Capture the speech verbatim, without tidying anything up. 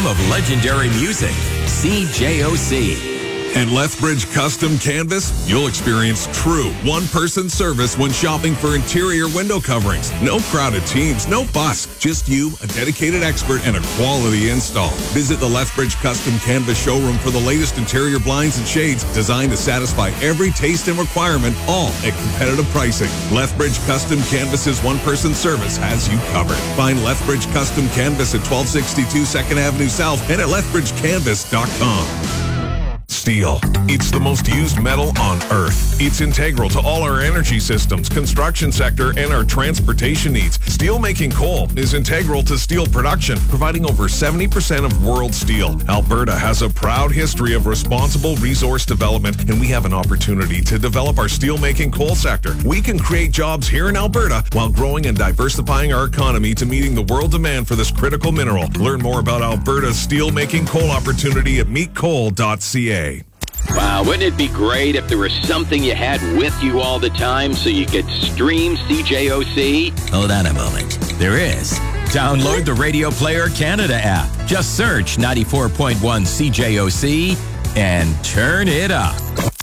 home of legendary music, C J O C. And Lethbridge Custom Canvas, you'll experience true one-person service when shopping for interior window coverings. No crowded teams, no fuss. Just you, a dedicated expert, and a quality install. Visit the Lethbridge Custom Canvas showroom for the latest interior blinds and shades designed to satisfy every taste and requirement, all at competitive pricing. Lethbridge Custom Canvas's one-person service has you covered. Find Lethbridge Custom Canvas at twelve sixty-two second Avenue South and at lethbridge canvas dot com. Steel. It's the most used metal on Earth. It's integral to all our energy systems, construction sector, and our transportation needs. Steel-making coal is integral to steel production, providing over seventy percent of world steel. Alberta has a proud history of responsible resource development, and we have an opportunity to develop our steel-making coal sector. We can create jobs here in Alberta while growing and diversifying our economy to meeting the world demand for this critical mineral. Learn more about Alberta's steel-making coal opportunity at meet coal dot c a. Wow, wouldn't it be great if there was something you had with you all the time so you could stream C J O C? Hold on a moment. There is. Download the Radio Player Canada app. Just search ninety-four point one C J O C and turn it up.